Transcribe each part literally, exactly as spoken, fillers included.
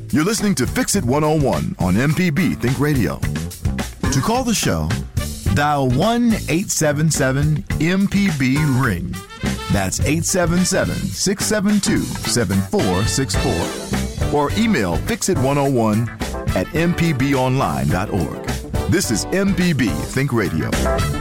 You're listening to Fix It one oh one on M P B Think Radio. To call the show, dial one eight seven seven M P B ring. That's eight seven seven, six seven two, seven four six four. Or email fix it one oh one at m p b online dot org. This is M P B Think Radio.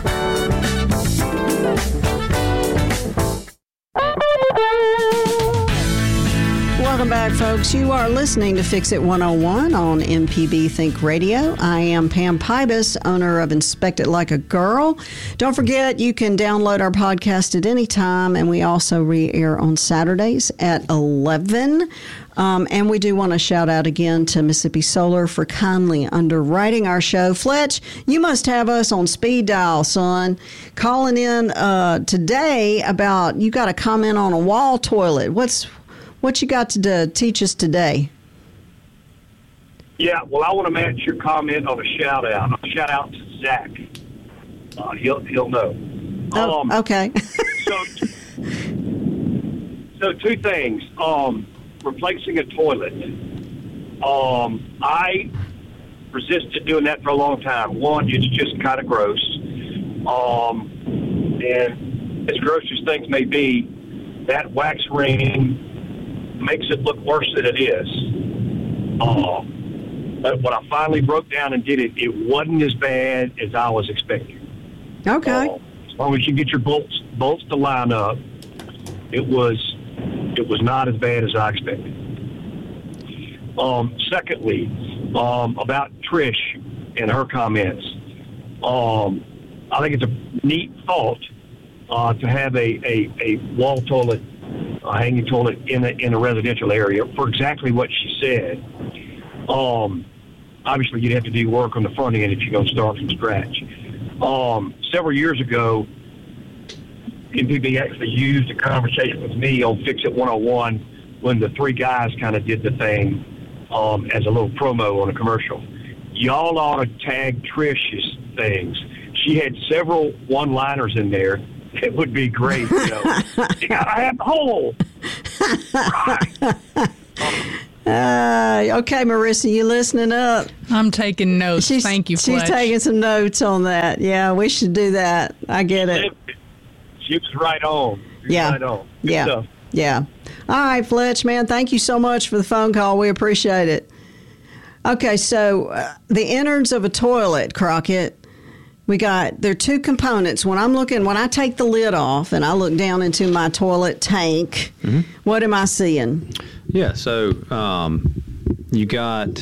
Welcome back, folks. You are listening to Fix It one oh one on M P B Think Radio. I am Pam Pybus, owner of Inspect It Like a Girl. Don't forget, you can download our podcast at any time, and we also re-air on Saturdays at eleven. Um, and we do want to shout out again to Mississippi Solar for kindly underwriting our show. Fletch, you must have us on speed dial, son. Calling in uh, today about, you got a comment on a wall toilet. What's What you got to do, teach us today? Yeah, well, I want to match your comment on a shout out. A shout out to Zach. Uh, he'll he'll know. Oh, um, okay. so, so two things. Um, replacing a toilet. Um, I resisted doing that for a long time. One, it's just kind of gross. Um, and as gross as things may be, that wax ring makes it look worse than it is. Uh, but when I finally broke down and did it, it wasn't as bad as I was expecting. Okay. Uh, as long as you get your bolts bolts to line up, it was it was not as bad as I expected. Um, secondly, um, about Trish and her comments, um, I think it's a neat thought uh, to have a, a, a wall toilet, a hanging toilet in a, in a residential area for exactly what she said. Um, obviously, you'd have to do work on the front end if you're going to start from scratch. Um, several years ago, M P B actually used a conversation with me on Fix It one oh one when the three guys kind of did the thing um, as a little promo on a commercial. Y'all ought to tag Trish's things. She had several one-liners in there. It would be great, you know. You gotta have the hole. Right. Uh, okay, Marissa, you listening up? I'm taking notes. She's, Thank you, Fletch. She's taking some notes on that. Yeah, we should do that. I get it. She was right on. She yeah. Right on. Good yeah. stuff. Yeah. All right, Fletch, man, thank you so much for the phone call. We appreciate it. Okay, so uh, the innards of a toilet, Crockett. We got, there are two components. When I'm looking, when I take the lid off and I look down into my toilet tank, mm-hmm. what am I seeing? Yeah, so um, you got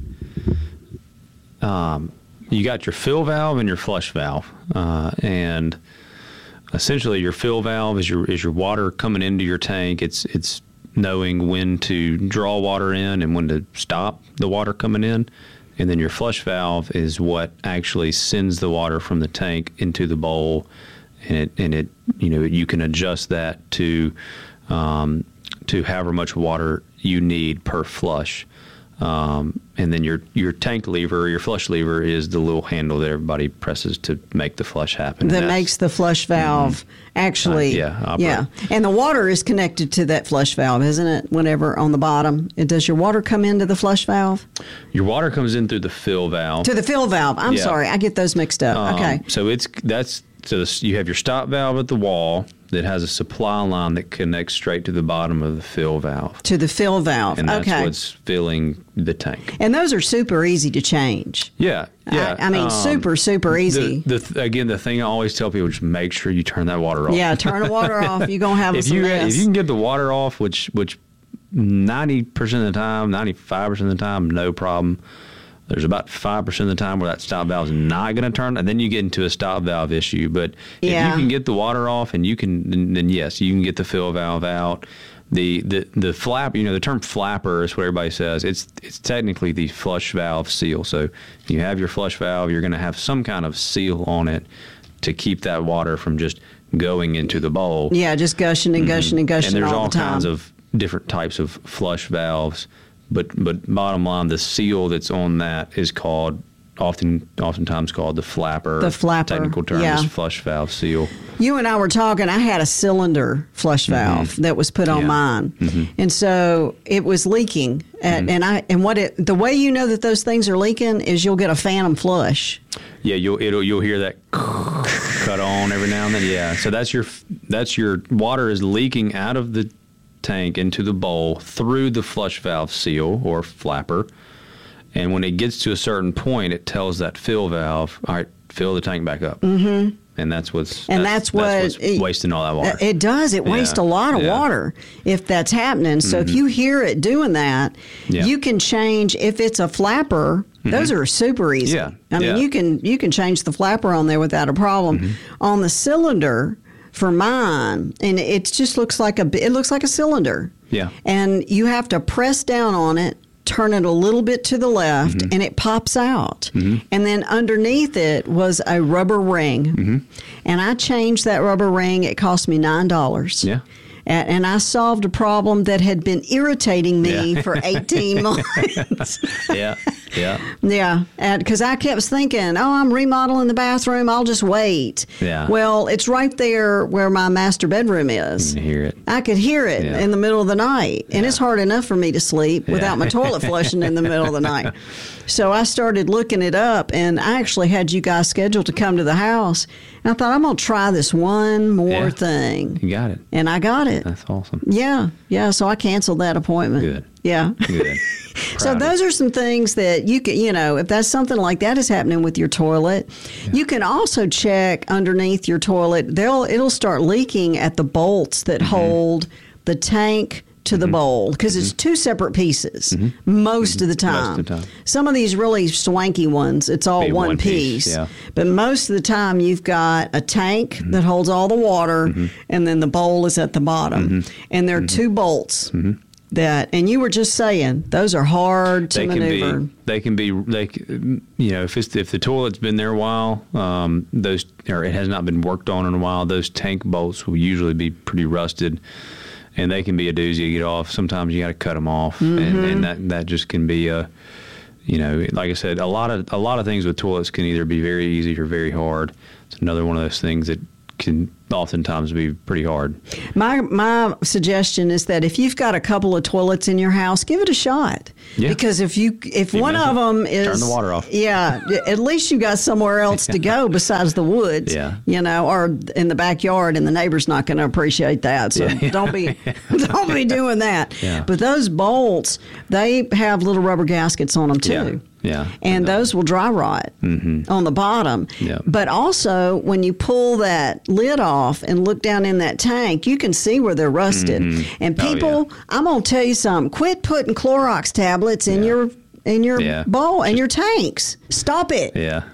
um, you got your fill valve and your flush valve, uh, and essentially your fill valve is your is your water coming into your tank. It's it's knowing when to draw water in and when to stop the water coming in. And then your flush valve is what actually sends the water from the tank into the bowl, and it and it you know you can adjust that to um, to however much water you need per flush. Um, and then your your tank lever, your flush lever, is the little handle that everybody presses to make the flush happen. That makes the flush valve mm-hmm. actually. Uh, yeah, operate. Yeah. And the water is connected to that flush valve, isn't it? Whenever on the bottom, does your water come into the flush valve? Your water comes in through the fill valve. To the fill valve. I'm yeah. sorry, I get those mixed up. Um, okay. So it's that's so this, you have your stop valve at the wall that has a supply line that connects straight to the bottom of the fill valve. To the fill valve. And that's okay. what's filling the tank. And those are super easy to change. Yeah, yeah. I, I mean, um, super, super easy. The, the, again, the thing I always tell people is just make sure you turn that water off. Yeah, turn the water off. You're going to have if some you mess. If you can get the water off, which which ninety percent of the time, ninety-five percent of the time, no problem. There's about five percent of the time where that stop valve is not going to turn, and then you get into a stop valve issue. But yeah. if you can get the water off and you can, then, then yes, you can get the fill valve out. The, the the flap, you know, the term flapper is what everybody says. It's it's technically the flush valve seal. So if you have your flush valve, you're going to have some kind of seal on it to keep that water from just going into the bowl. Yeah, just gushing and gushing mm-hmm. and gushing and there's all, all the time. kinds of different types of flush valves. But but bottom line, the seal that's on that is called often oftentimes called the flapper. The flapper, Technical term yeah. is flush valve seal. You and I were talking, I had a cylinder flush valve Mm-hmm. that was put on Yeah. mine. Mm-hmm. And so it was leaking. And, Mm-hmm. and I and what it the way you know that those things are leaking is you'll get a phantom flush. Yeah, you'll it'll, you'll hear that cut on every now and then. Yeah, so that's your that's your water is leaking out of the tank into the bowl through the flush valve seal or flapper, and when it gets to a certain point, it tells that fill valve, all right, fill the tank back up. Mm-hmm. And that's what's And that's, that's what that's what's it, wasting all that water. It does. It Yeah. wastes a lot of Yeah. water if that's happening. So if you hear it doing that, Yeah. you can change. If it's a flapper, those are super easy. Yeah. I mean, Yeah. you can you can change the flapper on there without a problem. Mm-hmm. On the cylinder for mine, and it just looks like a it looks like a cylinder. Yeah. And you have to press down on it, turn it a little bit to the left, Mm-hmm. and it pops out. And then underneath it was a rubber ring. Mm-hmm. And I changed that rubber ring. It cost me nine dollars. Yeah. And, and I solved a problem that had been irritating me Yeah. for eighteen months. yeah, yeah, Yeah, because I kept thinking, oh, I'm remodeling the bathroom. I'll just wait. Yeah. Well, it's right there where my master bedroom is. you hear it. I could hear it Yeah. in the middle of the night, and it's hard enough for me to sleep without my toilet flushing in the middle of the night. So I started looking it up, and I actually had you guys scheduled to come to the house. And I thought, I'm going to try this one more Yeah. thing. You got it. And I got it. That's awesome. Yeah, yeah. So I canceled that appointment. Good. Yeah. Good. So Proud of those are some things that you can, you know, if that's something like that is happening with your toilet, you can also check underneath your toilet. They'll it'll start leaking at the bolts that Mm-hmm. hold the tank to the bowl because it's two separate pieces most of the time. Mm-hmm. Most of the time. Some of these really swanky ones, it's all Be one, one piece. piece, yeah. But most of the time, you've got a tank Mm-hmm. that holds all the water, and then the bowl is at the bottom. Mm-hmm. And there are two bolts that, and you were just saying, those are hard to they can maneuver. be they can be they c- you know if it's if the toilet's been there a while, um, those or it has not been worked on in a while, those tank bolts will usually be pretty rusted, and they can be a doozy to get off. Sometimes you got to cut them off, and, and that that just can be a you know like I said, a lot of a lot of things with toilets can either be very easy or very hard. It's another one of those things that can oftentimes be pretty hard. My my suggestion is that if you've got a couple of toilets in your house, give it a shot. Yeah. Because if you if You one mess of it, them is turn the water off. Yeah, at least you got somewhere else to go besides the woods. Yeah. You know, or in the backyard, and the neighbor's not going to appreciate that. So Yeah. don't be don't be doing that. Yeah. But those bolts, they have little rubber gaskets on them too. Yeah. Yeah. And those will dry rot on the bottom. Yeah. But also, when you pull that lid off and look down in that tank, you can see where they're rusted. And Oh, people, I'm going to tell you something. Quit putting Clorox tablets in Yeah. your in your Yeah. bowl and your tanks. Stop it. Yeah.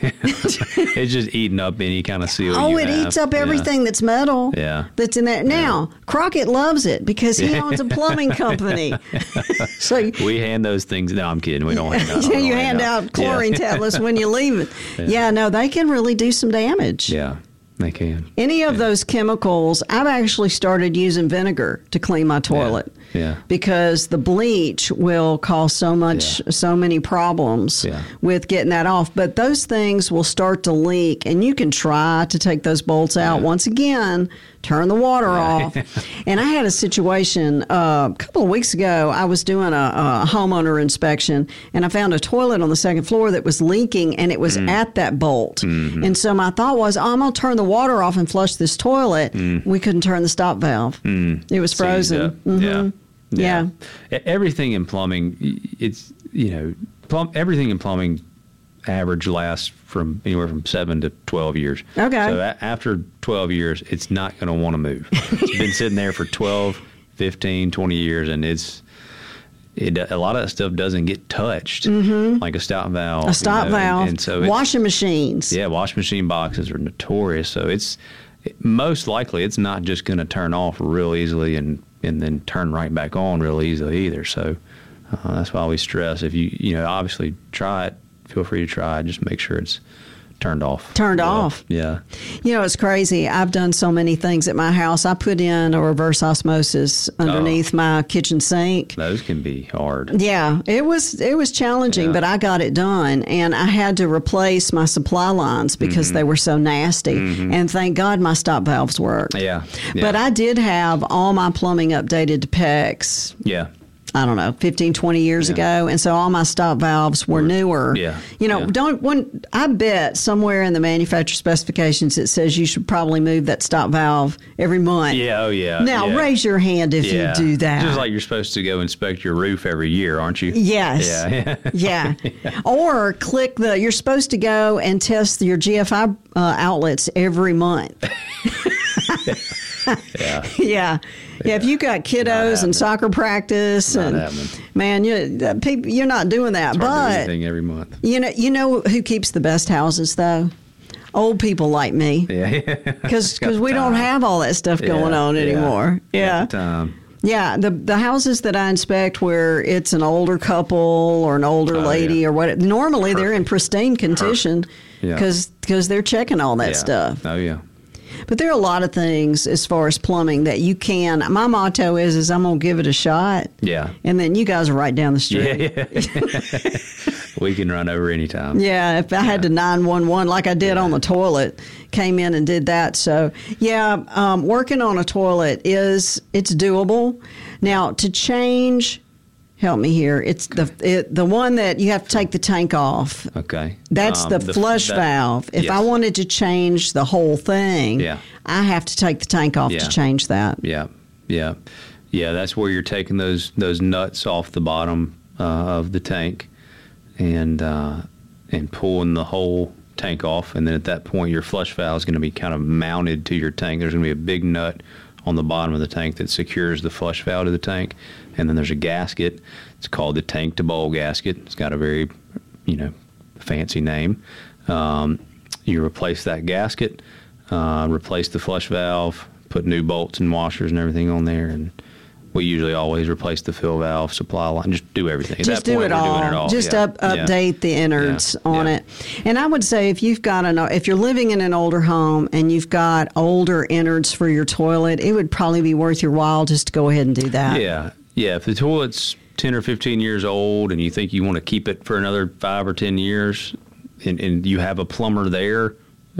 It's just eating up any kind of seal. Oh, you it have. eats up Yeah. everything that's metal. Yeah. That's in there. Now, Crockett loves it because he owns a plumbing company. So We hand those things. No, I'm kidding. We don't hand out. we you don't hand out chlorine Yeah. tablets when you leave it. Yeah. no, they can really do some damage. Yeah, they can. Any of those chemicals, I've actually started using vinegar to clean my toilet. Yeah. Because the bleach will cause so much, Yeah. so many problems Yeah. with getting that off. But those things will start to leak, and you can try to take those bolts out. Yeah. Once again, turn the water off. And I had a situation uh, a couple of weeks ago. I was doing a, a homeowner inspection, and I found a toilet on the second floor that was leaking, and it was Mm. at that bolt. Mm-hmm. And so my thought was, oh, I'm going to turn the water off and flush this toilet. Mm. We couldn't turn the stop valve. It was Seized frozen. up. Mhm. Yeah. Yeah. E- Everything in plumbing, y- it's, you know, plum, everything in plumbing average lasts from anywhere from seven to twelve years. Okay. So a- after twelve years, it's not going to want to move. It's been sitting there for twelve, fifteen, twenty years, and it's, it, a lot of that stuff doesn't get touched, like a stop valve. Mm-hmm. A stop you know, and- valve. And, so it's, washing machines. yeah, washing machine boxes are notorious. So it's most likely it's not just going to turn off real easily and, and then turn right back on real easily either. So uh, that's why we stress if you you know obviously try it, feel free to try it. Just make sure it's turned off. Turned yeah. off. Yeah. You know, it's crazy. I've done so many things at my house. I put in a reverse osmosis underneath oh, my kitchen sink. Those can be hard. Yeah, it was it was challenging, yeah. but I got it done. And I had to replace my supply lines because mm-hmm. they were so nasty. Mm-hmm. And thank God my stop valves worked. Yeah. yeah. But I did have all my plumbing updated to PEX. Yeah. I don't know, fifteen, twenty years yeah. ago. And so all my stop valves were newer. Yeah. You know, yeah. don't, when, I bet somewhere in the manufacturer specifications it says you should probably move that stop valve every month. Yeah, oh yeah. Now yeah. raise your hand if yeah. you do that. Just like you're supposed to go inspect your roof every year, aren't you? Yes. Yeah. yeah. yeah. Or click the, you're supposed to go and test your G F I uh, outlets every month. yeah. yeah. Yeah, if you got kiddos and soccer practice, not and happening. man, you people, you're not doing that. It's hard but to do anything every month. You know, you know who keeps the best houses though? Old people like me. Yeah, because we don't have all that stuff going yeah, on yeah. anymore. Yeah. Time. Yeah, the the houses that I inspect where it's an older couple or an older oh, lady yeah. or what, normally Perfect. They're in pristine condition because yeah. they're checking all that yeah. stuff. Oh yeah. But there are a lot of things as far as plumbing that you can. My motto is, is I'm going to give it a shot. Yeah. And then you guys are right down the street. Yeah. yeah. We can run over anytime. Yeah. If I yeah. had to nine one one like I did yeah. on the toilet, came in and did that. So, yeah, um, working on a toilet is, it's doable. Now, to change... Help me here. It's the it, the one that you have to take the tank off. Okay. That's um, the, the flush that, valve. If yes. I wanted to change the whole thing, yeah. I have to take the tank off yeah. to change that. Yeah, yeah, yeah. That's where you're taking those those nuts off the bottom uh, of the tank, and uh, and pulling the whole tank off. And then at that point, your flush valve is going to be kind of mounted to your tank. There's going to be a big nut on the bottom of the tank that secures the flush valve to the tank. And then there's a gasket. It's called the tank to bowl gasket. It's got a very, you know, fancy name. Um, you replace that gasket, uh, replace the flush valve, put new bolts and washers and everything on there, and we usually always replace the fill valve, supply line, just do everything. At just that do point, it, we're all. doing it all. Just yeah. up, update yeah. the innards yeah. on yeah. it. And I would say if you've got an, if you're living in an older home and you've got older innards for your toilet, it would probably be worth your while just to go ahead and do that. Yeah, yeah. If the toilet's ten or fifteen years old and you think you want to keep it for another five or ten years, and, and you have a plumber there,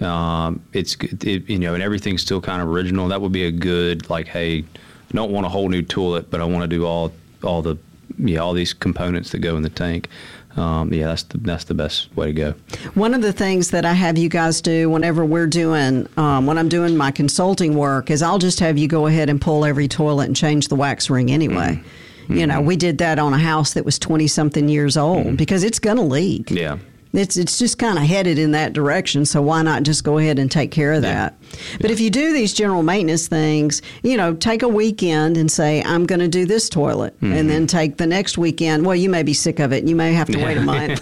um, it's it, you know, and everything's still kind of original. That would be a good, like, hey, I don't want a whole new toilet, but I want to do all all the yeah all these components that go in the tank. Um, yeah, that's the that's the best way to go. One of the things that I have you guys do whenever we're doing um, when I'm doing my consulting work is I'll just have you go ahead and pull every toilet and change the wax ring anyway. Mm-hmm. You know, we did that on a house that was twenty something years old mm-hmm. because it's going to leak. Yeah. It's it's just kind of headed in that direction, so why not just go ahead and take care of that? Yeah. But yeah. if you do these general maintenance things, you know, take a weekend and say, I'm going to do this toilet, mm-hmm. and then take the next weekend. Well, you may be sick of it. You may have to wait a month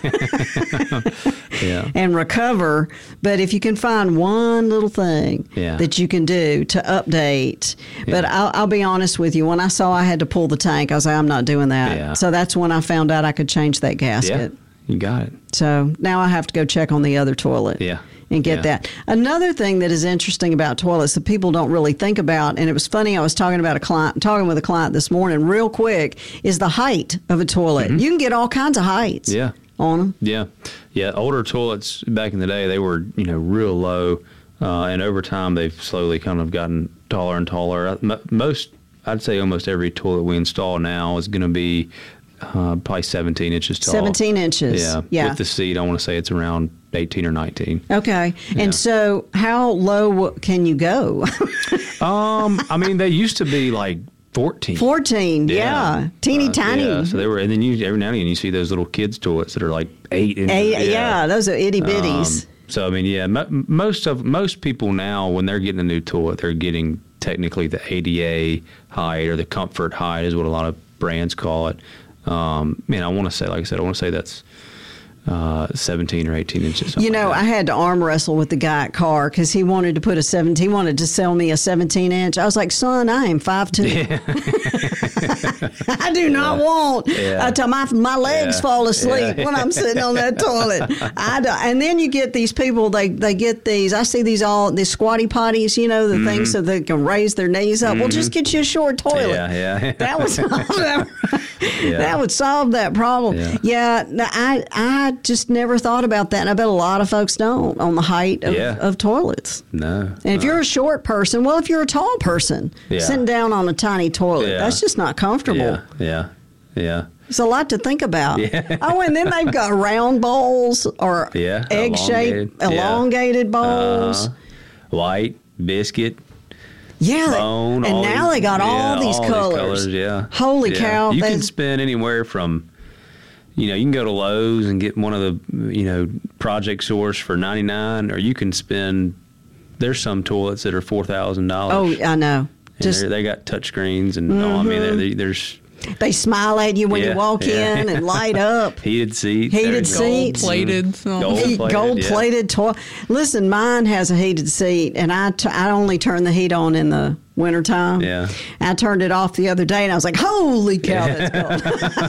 yeah. and recover. But if you can find one little thing yeah. that you can do to update, yeah. but I'll, I'll be honest with you, when I saw I had to pull the tank, I was like, I'm not doing that. Yeah. So that's when I found out I could change that gasket. Yeah. You got it. So now I have to go check on the other toilet. Yeah. And get yeah. that. Another thing that is interesting about toilets that people don't really think about, and it was funny, I was talking about a client, talking with a client this morning real quick, is the height of a toilet. Mm-hmm. You can get all kinds of heights yeah. on them. Yeah. Yeah. Older toilets back in the day, they were, you know, real low. Uh, and over time, they've slowly kind of gotten taller and taller. Most, I'd say almost every toilet we install now is going to be Uh, probably seventeen inches tall. seventeen inches. Yeah. yeah. With the seat, I want to say it's around eighteen or nineteen. Okay. Yeah. And so how low can you go? um, I mean, they used to be like fourteen. fourteen, yeah. yeah. Teeny uh, tiny. Yeah. So they were, and then you, every now and again you see those little kids' toilets that are like eight inches. Eight, yeah. yeah, those are itty bitties. Um, so, I mean, yeah, m- most of, most people now, when they're getting a new toilet, they're getting technically the A D A height or the comfort height is what a lot of brands call it. Um, man, I want to say, like I said, I want to say that's uh, seventeen or eighteen inches. You know, like I had to arm wrestle with the guy at Carr because he wanted to put a seventeen. He wanted to sell me a seventeen inch. I was like, son, I am five two. Yeah. I do not yeah. want. Yeah. Until my my legs yeah. fall asleep yeah. when I'm sitting on that toilet. I do, and then you get these people. They they get these. I see these all these squatty potties. You know, the mm-hmm. things so they can raise their knees up. Mm-hmm. Well, just get you a short toilet. Yeah, yeah. That would solve that. yeah. That would solve that problem. Yeah. yeah I I just never thought about that, and I bet a lot of folks don't on the height of, yeah. of toilets. No. And if no. you're a short person, well, if you're a tall person, yeah. sitting down on a tiny toilet, yeah. that's just not comfortable. Yeah, yeah, yeah. It's a lot to think about. Yeah. Oh, and then they've got round bowls or yeah, egg-shaped, elongated, elongated yeah. bowls. Uh, white, biscuit. Yeah, bone, and now these, they got yeah, all these all colors. These colors. Yeah. Holy yeah. cow. You There's... can spend anywhere from, you know, you can go to Lowe's and get one of the, you know, Project Source for ninety-nine dollars, or you can spend, there's some toilets that are four thousand dollars. Oh, I know. Just they got touch screens and, mm-hmm. oh, I mean, they, there's... They smile at you when yeah, you walk yeah. in and light up. Heated seats. Heated seats. Gold-plated. Gold-plated. Gold-plated yeah. toilet. Listen, mine has a heated seat, and I, t- I only turn the heat on in the wintertime. Yeah. I turned it off the other day, and I was like, holy cow, yeah. that's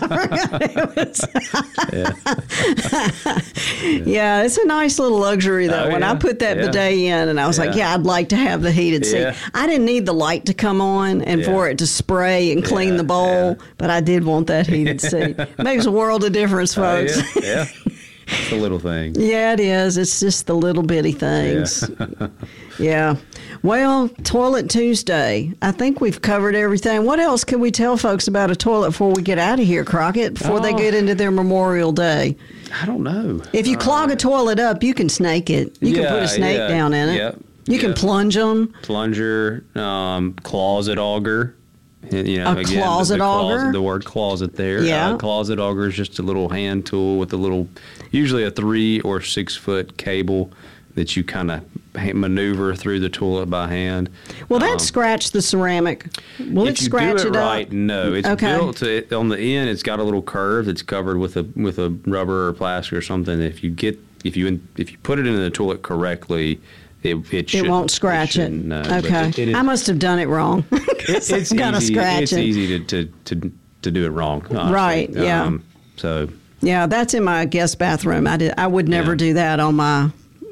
cold. yeah. yeah, it's a nice little luxury, though. Oh, when yeah. I put that yeah. bidet in, and I was yeah. like, yeah, I'd like to have the heated yeah. seat. I didn't need the light to come on and yeah. for it to spray and clean yeah. the bowl, yeah. but I did want that heated seat. Makes a world of difference, folks. Oh, yeah. yeah. It's the little thing. Yeah, it is. It's just the little bitty things. Yeah. yeah. Well, Toilet Tuesday. I think we've covered everything. What else can we tell folks about a toilet before we get out of here, Crockett, before oh. they get into their Memorial Day? I don't know. If you uh, clog a toilet up, you can snake it. You yeah, can put a snake yeah, down in it. Yep, you yep. can plunge them. Plunger, um, closet auger. You know, a again, closet the, the auger? Closet, the word closet there. Yeah. Uh, closet auger is just a little hand tool with a little, usually a three or six foot cable that you kind of maneuver through the toilet by hand. Will that um, scratch the ceramic? Will it scratch it, it do it right, up? No. It's okay. built to, on the end. It's got a little curve that's covered with a with a rubber or plastic or something. If you get if you if you put it into the toilet correctly, It, it, it won't scratch it. it. No, okay. It, it is, I must have done it wrong. it, it's gonna easy. Scratch it's it. easy to, to, to, to do it wrong. Honestly. Right. Yeah. Um, so. Yeah, that's in my guest bathroom. I did. I would never yeah. do that on my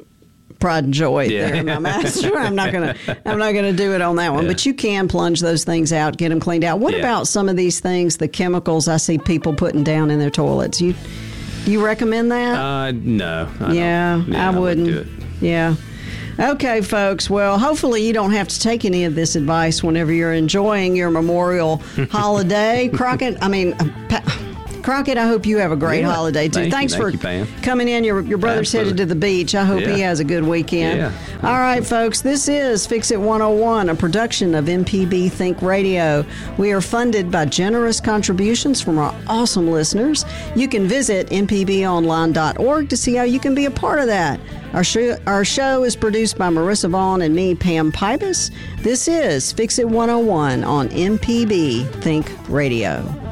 Pride and Joy yeah. there in my master. I'm not gonna. I'm not gonna do it on that one. Yeah. But you can plunge those things out, get them cleaned out. What yeah. about some of these things? The chemicals I see people putting down in their toilets. You, you recommend that? Uh, no. I yeah, yeah, I wouldn't. I wouldn't do it. Yeah. Okay, folks. Well, hopefully you don't have to take any of this advice whenever you're enjoying your Memorial holiday. Crockett, I mean, uh, pa- Crockett, I hope you have a great yeah, holiday, too. Thank Thanks you, for thank you, coming in. Your, your brother's Absolutely. headed to the beach. I hope yeah. he has a good weekend. Yeah. All right, folks. This is Fix It one oh one, a production of M P B Think Radio. We are funded by generous contributions from our awesome listeners. You can visit m p b online dot org to see how you can be a part of that. Our show, our show is produced by Marissa Vaughn and me, Pam Pybus. This is Fix It one oh one on M P B Think Radio.